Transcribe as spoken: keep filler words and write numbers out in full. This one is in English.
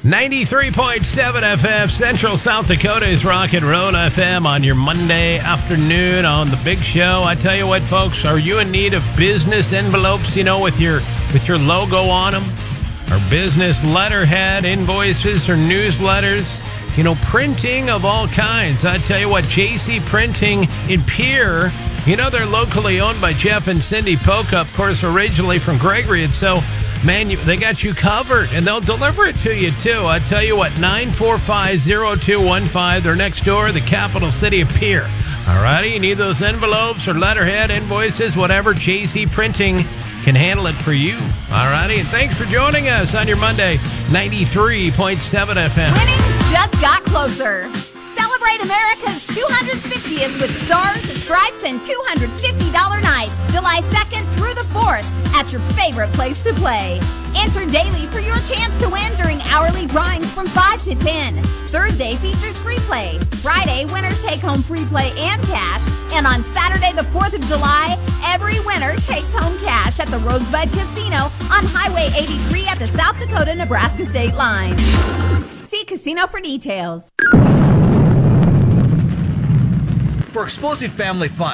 ninety-three point seven F M, Central South Dakota's Rock and Roll F M on your Monday afternoon on the big show. I tell you what, folks, are you in need of business envelopes, you know, with your with your logo on them? Or business letterhead, invoices, or newsletters? You know, printing of all kinds. I tell you what, J C Printing in Pierre, you know, they're locally owned by Jeff and Cindy Polka, of course, originally from Gregory. And so, man, you, they got you covered, and they'll deliver it to you, too. I tell you what, nine four five, zero two one five. They're next door, the capital city of Pierre. All righty, you need those envelopes or letterhead, invoices, whatever, J C Printing can handle it for you. All righty, and thanks for joining us on your Monday, ninety-three point seven F M. Winning just got closer. Celebrate America's two hundred fiftieth with stars, stripes, and two hundred fifty dollars nights, July second through the fourth at your favorite place to play. Enter daily for your chance to win during hourly drawings from five to ten. Thursday features free play. Friday, winners take home free play and cash. And on Saturday, the fourth of July, every winner takes home cash at the Rosebud Casino on Highway eighty-three at the South Dakota-Nebraska state line. See Casino for details. For explosive family fun,